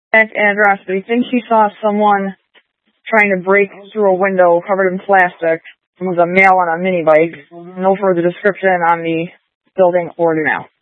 address, but he thinks he saw someone trying to break through a window covered in plastic. It was a male on a mini bike. No further description on the building or the mail.